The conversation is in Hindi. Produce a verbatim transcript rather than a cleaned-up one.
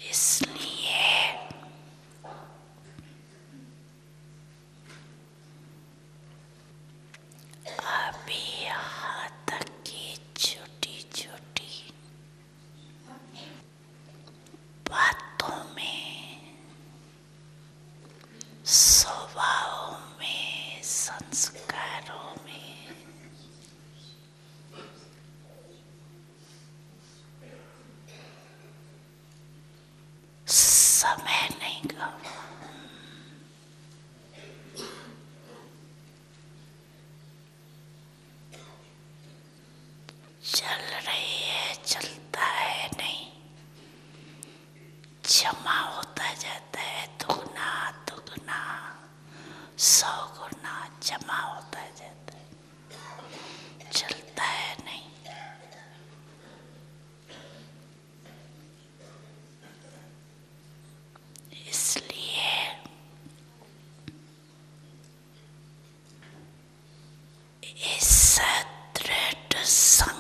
इसलिए अभी यहाँ तक की छोटी छोटी बातों में, स्वभावों में, संस्कारों में समय नहीं गवा। चल रही है, चलता है नहीं, जमा होता जाता है, दुगना दुगना सौ गुना जमा होता जाता है, चलता है नहीं। इसलिए इस दृढ़ संकल्प